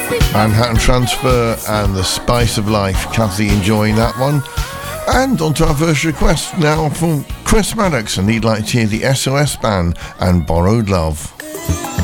Manhattan Transfer and The Spice of Life. Kathy enjoying that one. And on to our first request now from Chris Maddox, and he'd like to hear the SOS Band and Borrowed Love.